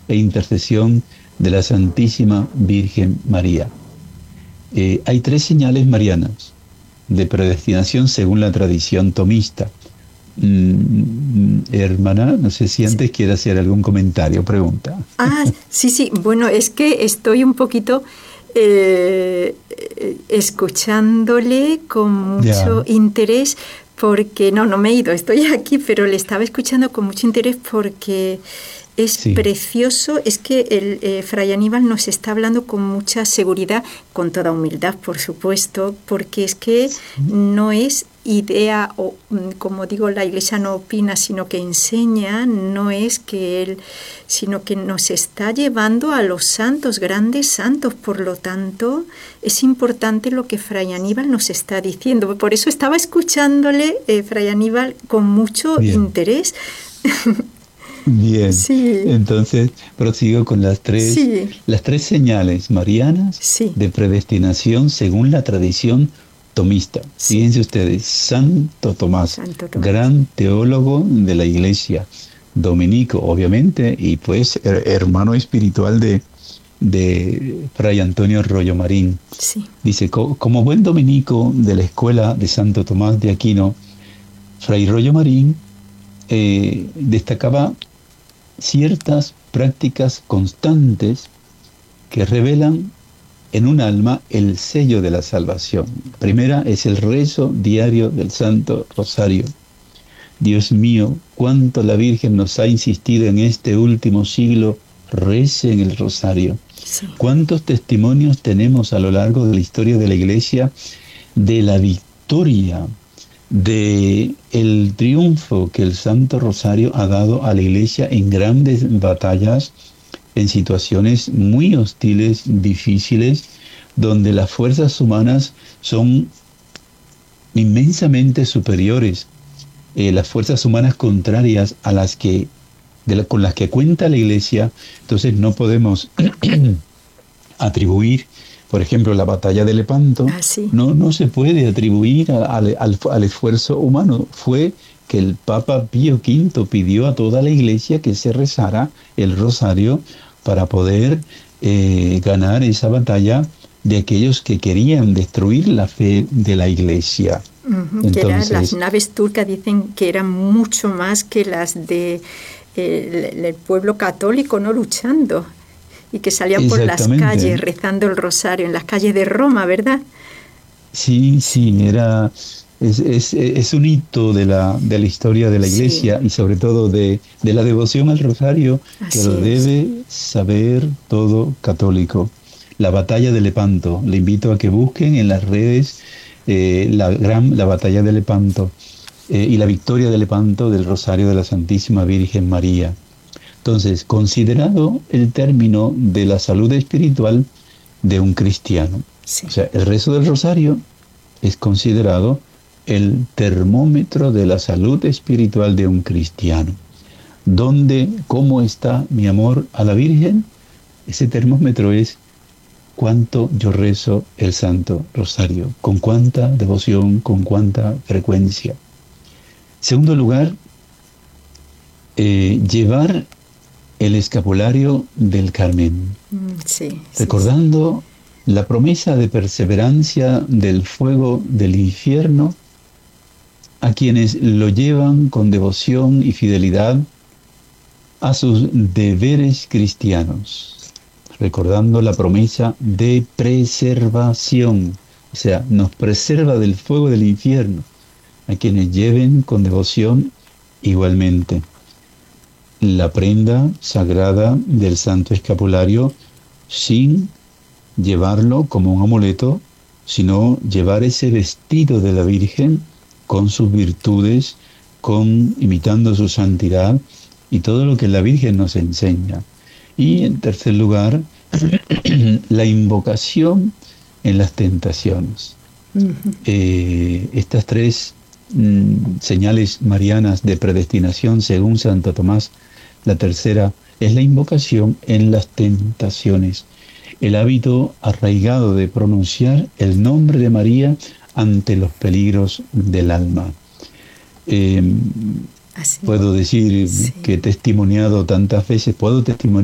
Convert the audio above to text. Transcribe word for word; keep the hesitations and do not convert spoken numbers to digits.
e intercesión de la Santísima Virgen María. Eh, hay tres señales marianas de predestinación según la tradición tomista. Mm, hermana, no sé si Sí. antes quiere hacer algún comentario o pregunta. Ah, sí, sí. Bueno, es que estoy un poquito eh, eh, escuchándole con Ya, mucho interés porque, no, no me he ido, estoy aquí, pero le estaba escuchando con mucho interés porque es sí, precioso, es que el eh, Fray Aníbal nos está hablando con mucha seguridad, con toda humildad, por supuesto, porque es que no es idea o, mm, como digo, la Iglesia no opina, sino que enseña, no es que él, sino que nos está llevando a los santos, grandes santos, por lo tanto, es importante lo que Fray Aníbal nos está diciendo. Por eso estaba escuchándole, eh, Fray Aníbal, con mucho bien, interés. bien. Sí, Entonces, prosigo con las tres, sí, las tres señales marianas sí, de predestinación según la tradición tomista. sí, Fíjense ustedes, Santo Tomás, Santo Tomás. gran teólogo de la Iglesia, dominico, obviamente, y pues her- hermano espiritual de, de Fray Antonio Rollo Marín. Sí, Dice, "Co- como buen dominico de la escuela de Santo Tomás de Aquino, Fray Rollo Marín eh, destacaba ciertas prácticas constantes que revelan en un alma el sello de la salvación. Primera es el rezo diario del Santo Rosario. Dios mío, cuánto la Virgen nos ha insistido en este último siglo, rece en el Rosario. sí, ¿Cuántos testimonios tenemos a lo largo de la historia de la Iglesia de la victoria, de el triunfo que el Santo Rosario ha dado a la Iglesia en grandes batallas, en situaciones muy hostiles, difíciles, donde las fuerzas humanas son inmensamente superiores, eh, las fuerzas humanas contrarias a las que de la- con las que cuenta la Iglesia. Entonces no podemos atribuir, por ejemplo, la batalla de Lepanto, así. no, no se puede atribuir a- al, al- al esfuerzo humano. Fue que el Papa Pío quinto pidió a toda la Iglesia que se rezara el rosario para poder eh, ganar esa batalla de aquellos que querían destruir la fe de la Iglesia. Ujú, que eran las Entonces, naves turcas, dicen que eran mucho más que las de eh, el, el pueblo católico, no luchando, y que salían por las calles exactamente. rezando el rosario en las calles de Roma, ¿verdad? Sí, Sí, sí, era, es, es, es un hito de la, de la historia de la sí, Iglesia y sobre todo de, de la devoción al rosario que lo así es. debe saber todo católico. La batalla de Lepanto, le invito a que busquen en las redes eh, la gran, la batalla de Lepanto eh, y la victoria de Lepanto del Rosario de la Santísima Virgen María. Entonces, considerado el término de la salud espiritual de un cristiano. O Sí, sea, el rezo del rosario es considerado el termómetro de la salud espiritual de un cristiano. ¿Dónde, cómo está mi amor a la Virgen? Ese termómetro es cuánto yo rezo el Santo Rosario, con cuánta devoción, con cuánta frecuencia. Segundo lugar, eh, llevar el escapulario del Carmen, mm, sí, sí, sí. recordando la promesa de perseverancia del fuego del infierno a quienes lo llevan con devoción y fidelidad a sus deberes cristianos, recordando la promesa de preservación, o sea, nos preserva del fuego del infierno, a quienes lleven con devoción igualmente la prenda sagrada del Santo Escapulario sin llevarlo como un amuleto, sino llevar ese vestido de la Virgen con sus virtudes, con imitando su santidad y todo lo que la Virgen nos enseña. Y en tercer lugar, la invocación en las tentaciones. Ujú, Eh, estas tres mm, señales marianas de predestinación, según Santo Tomás, la tercera es la invocación en las tentaciones, el hábito arraigado de pronunciar el nombre de María ante los peligros del alma. Eh, así, puedo decir sí. que he testimoniado tantas veces, puedo testimoniar